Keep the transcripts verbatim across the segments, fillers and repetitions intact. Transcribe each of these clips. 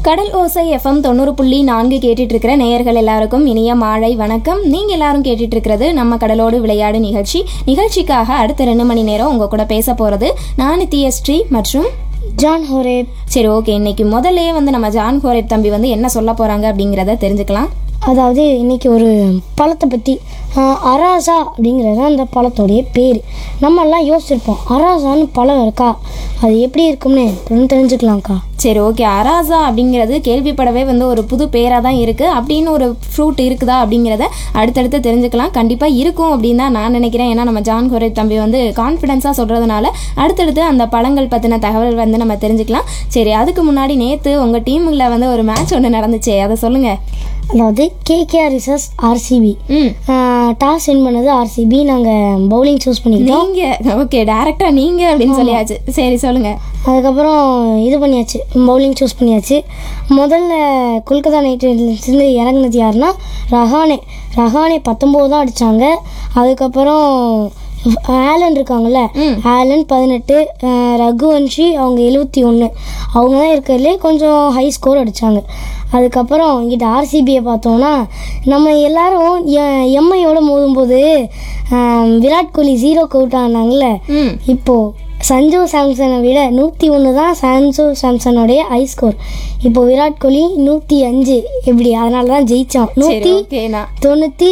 கடல் ஓசை எஃப்எம் தொண்ணூறு புள்ளி நான்கு கேட்டுட்டு இருக்கிற நேயர்கள் எல்லாருக்கும் இனிய மாலை வணக்கம். நீங்க எல்லாரும் கேட்டுட்டு இருக்கிறது நம்ம கடலோடு விளையாடு நிகழ்ச்சி. நிகழ்ச்சிக்காக அடுத்த ரெண்டு மணி நேரம் உங்க கூட பேச போறது நான் நித்யஸ்ரீ மற்றும் ஜான் ஹோரேப். சரி, ஓகே. இன்னைக்கு முதல்ல வந்து நம்ம ஜான் ஹோரேப் தம்பி வந்து என்ன சொல்ல போறாங்க அப்படிங்கிறத தெரிஞ்சுக்கலாம். அதாவது இன்னைக்கு ஒரு பழத்தை பற்றி அராசா அப்படிங்கிறது அந்த பழத்தோடைய பேர். நம்மெல்லாம் யோசிச்சிருப்போம், அராசான்னு பழம் இருக்கா, அது எப்படி இருக்கும்னு அப்புறம் தெரிஞ்சுக்கலாம்க்கா. சரி, ஓகே. அராசா அப்படிங்கிறது கேள்விப்படவே வந்து ஒரு புது பேராக தான் இருக்குது. அப்படின்னு ஒரு ஃப்ரூட் இருக்குதா அப்படிங்கிறத அடுத்தடுத்து தெரிஞ்சுக்கலாம். கண்டிப்பாக இருக்கும் அப்படின்னு தான் நான் நினைக்கிறேன். ஏன்னா நம்ம ஜான் ஹோரேப் தம்பி வந்து கான்ஃபிடென்ஸாக சொல்கிறதுனால அடுத்தடுத்து அந்த பழங்கள் பற்றின தகவல் வந்து நம்ம தெரிஞ்சுக்கலாம். சரி, அதுக்கு முன்னாடி நேற்று உங்கள் டீமில் வந்து ஒரு மேட்ச் ஒன்று நடந்துச்சு, அதை சொல்லுங்கள். அதாவது KKR recess RCB. Toss win பண்ணது ஆர்சிபி. நாங்கள் பவுலிங் சூஸ் பண்ணிக்கிட்டோம். நீங்கள் ஓகே, டேரெக்டாக நீங்கள் அப்படின்னு சொல்லியாச்சு. சரி, சொல்லுங்கள். அதுக்கப்புறம் இது பண்ணியாச்சு, பவுலிங் சூஸ் பண்ணியாச்சு. முதல்ல கொல்கத்தா நைட் ரைடர்ஸ்லேருந்து இறங்குனது யாருன்னா ரஹானே. ரஹானே பத்தொம்போது தான் அடித்தாங்க. அதுக்கப்புறம் ஆலன் இருக்காங்கல்ல, ஆலன் பதினெட்டு, ரகுவன்ஷி அவங்க எழுபத்தி ஒன்று. அவங்க தான் இருக்கிறதுலே கொஞ்சம் ஹை ஸ்கோர் அடித்தாங்க. அதுக்கப்புறம் இங்கிட்ட ஆர்சிபியை பார்த்தோன்னா நம்ம எல்லாரும் எம்ஐயோட மோதும்போது விராட் கோலி ஜீரோக்கு அவுட் ஆனாங்கல்ல. இப்போது சஞ்சு சாம்சனை விட நூற்றி ஒன்று தான் சஞ்சு சாம்சனுடைய ஹை ஸ்கோர். இப்போ விராட் கோலி நூற்றி அஞ்சு எப்படி, அதனால தான் ஜெயிச்சான். நூற்றி தொண்ணூற்றி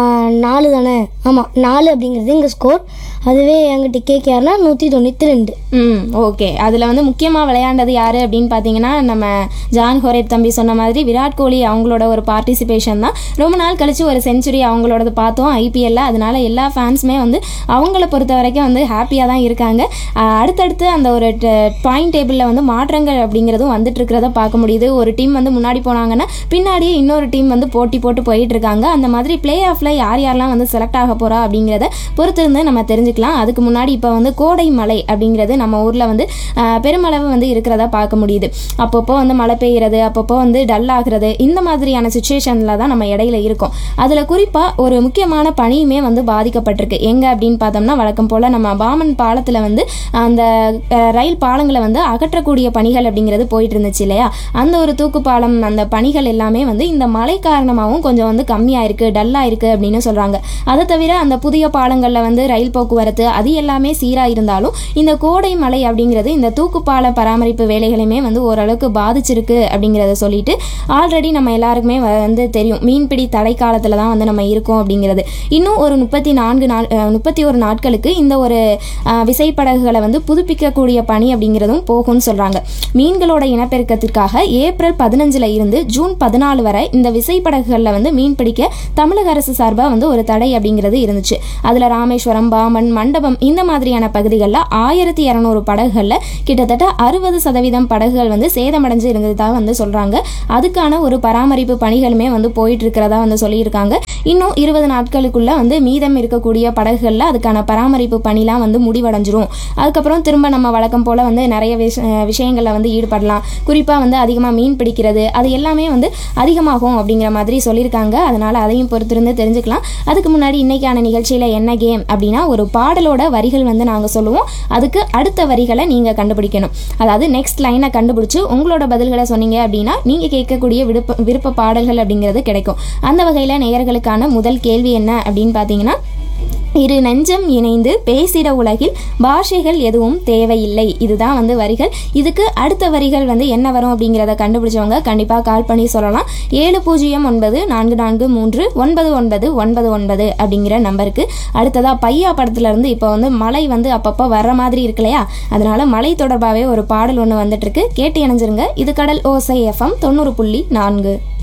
நாலு தானே, ஆமாம் நாலு அப்படிங்கிறது எங்கள் ஸ்கோர். அதுவே எங்கிட்ட கேகேஆர்னா நூற்றி தொண்ணூற்றி ரெண்டு. ம் ஓகே. அதில் வந்து முக்கியமாக விளையாண்டது யார் அப்படின்னு பார்த்தீங்கன்னா நம்ம ஜான் ஹோரேப் தம்பி சொன்ன மாதிரி விராட் கோலி அவங்களோட ஒரு பார்ட்டிசிபேஷன் தான். ரொம்ப நாள் கழிச்சு ஒரு செஞ்சுரி அவங்களோடது பார்த்தோம் ஐபிஎல்ல. அதனால எல்லா ஃபேன்ஸுமே வந்து அவங்கள பொறுத்த வரைக்கும் வந்து ஹாப்பியாக தான் இருக்காங்க. அடுத்தடுத்து அந்த ஒரு பாயிண்ட் டேபிளில் வந்து மாற்றங்கள் அப்படிங்கிறதும் வந்துட்டு இருக்கிறத பார்க்க முடியுது. ஒரு டீம் வந்து முன்னாடி போனாங்கன்னா பின்னாடியே இன்னொரு டீம் வந்து போட்டி போட்டு போயிட்டு இருக்காங்க. அந்த மாதிரி பிளே ஆஃப்ல யார் யாரெல்லாம் வந்து செலக்ட் ஆக போறா அப்படிங்கிறத பொறுத்து இருந்து நம்ம தெரிஞ்சுக்கலாம். அதுக்கு முன்னாடி இப்போ வந்து கோடை மழை அப்படிங்கிறது நம்ம ஊரில் வந்து பெருமளவு வந்து இருக்கிறத பார்க்க முடியுது. அப்பப்போ வந்து மழை பெய்கிறது, அப்பப்போ வந்து டல் ஆகிறது. இந்த மாதிரியான சுச்சுவேஷனில் தான் நம்ம இடையில இருக்கோம். அதில் குறிப்பாக ஒரு முக்கியமான பணியுமே வந்து பாதிக்கப்பட்டிருக்கு. எங்கே அப்படின்னு பார்த்தோம்னா வழக்கம் போல் நம்ம பாமன் பாலத்தில் வந்து அந்த ரயில் பாலங்களை வந்து அகற்றக்கூடிய பணிகள் அப்படிங்கிறது போயிட்டு இருந்துச்சு இல்லையா. அந்த ஒரு தூக்கு பாலம் அந்த பணிகள் எல்லாமே வந்து இந்த மழை காரணமாகவும் கொஞ்சம் வந்து கம்மியாக இருக்குது, டல்லாக இருக்குது அப்படின்னு சொல்கிறாங்க. அதை தவிர அந்த புதிய பாலங்களில் வந்து ரயில் போக்குவரத்து அது எல்லாமே சீராக இருந்தாலும் இந்த கோடை மழை அப்படிங்கிறது இந்த தூக்குப்பால பராமரிப்பு வேலைகளையுமே வந்து ஓரளவுக்கு பாதிச்சிருக்கு அப்படிங்கிறத சொல்லிட்டு ஆல்ரெடி நம்ம எல்லாருக்குமே வந்து தெரியும், மீன்பிடி தடை காலத்தில் தான் வந்து நம்ம இருக்கோம் அப்படிங்கிறது. இன்னும் ஒரு முப்பத்தி நான்கு நாள் முப்பத்தி ஒரு நாட்களுக்கு இந்த ஒரு விசைப்படகுகளை வந்து புதுப்பிக்கக்கூடிய பணி அப்படிங்கிறதும் போகும்னு சொல்கிறாங்க. மீன்களோட இனப்பெருக்கத்திற்காக ஏப்ரல் பதினஞ்சில் இருந்து ஜூன் பதினாலு வரை இந்த விசைப்படகுகளில் வந்து மீன் பிடிக்க தமிழக அரசு சார்பாக வந்து ஒரு தடை அப்படிங்கிறது இருந்துச்சு. அதில் ராமேஸ்வரம், பாமன், மண்டபம் இந்த மாதிரியான பகுதிகளில் ஆயிரத்தி இரநூறு படகுகளில் கிட்டத்தட்ட அறுபது சதவீதம் படகுகள் வந்து சேதமடைஞ்சு இருந்ததாக வந்து சொல்கிறாங்க. அதுக்கான ஒரு பராமரிப்பு பணிகளுமே வந்து போயிட்டு இருக்கிறதா வந்து சொல்லியிருக்காங்க. இன்னும் இருபது நாட்களுக்குள்ள வந்து மீதம் இருக்கக்கூடிய படகுகளில் அதுக்கான பராமரிப்பு பணிலாம் வந்து முடிவடைஞ்சிரும். அதுக்கப்புறம் திரும்ப நம்ம வழக்கம் போல் வந்து நிறைய விஷ விஷயங்களில் வந்து ஈடுபடலாம். குறிப்பாக வந்து அதிகமாக மீன் பிடிக்கிறது அது எல்லாமே வந்து அதிகமாகும் அப்படிங்கிற மாதிரி சொல்லியிருக்காங்க. அதனால் அதையும் பொறுத்திருந்து தெரிஞ்சுக்கலாம். அதுக்கு முன்னாடி இன்னைக்கான நிகழ்ச்சியில் என்ன கேம் அப்படின்னா ஒரு பாடலோட வரிகள் வந்து நாங்கள் சொல்லுவோம். அதுக்கு அடுத்த வரிகளை நீங்கள் கண்டுபிடிக்கணும். அதாவது நெக்ஸ்ட் லைனை கண்டுபிடிச்சு உங்களோட பதில்களை சொன்னீங்க அப்படின்னா நீங்கள் கேட்கக்கூடிய விருப்ப விருப்ப பாடல்கள் அப்படிங்கிறது கிடைக்கும். அந்த வகையில் நேயர்களுக்கான முதல் கேள்வி என்ன அப்படின்னு பார்த்தீங்கன்னா, இரு நெஞ்சம் இணைந்து பேசிட உலகில் பாஷைகள் எதுவும் தேவையில்லை. இதுதான் வந்து வரிகள். இதுக்கு அடுத்த வரிகள் வந்து என்ன வரும் அப்படிங்கிறத கண்டுபிடிச்சவங்க கண்டிப்பாக கால் பண்ணி சொல்லலாம். ஏழு பூஜ்ஜியம் ஒன்பது நான்கு நான்கு மூன்று ஒன்பது ஒன்பது ஒன்பது ஒன்பது அப்படிங்கிற நம்பருக்கு. அடுத்ததாக பையா படத்துல இருந்து இப்போ வந்து மழை வந்து அப்பப்போ வர்ற மாதிரி இருக்கு இல்லையா, அதனால மழை தொடர்பாகவே ஒரு பாடல் ஒன்று வந்துட்டு இருக்கு. கேட்டு இணைஞ்சிருங்க. இது கடல் ஓசை எஃப்எம் தொண்ணூறு புள்ளி நான்கு.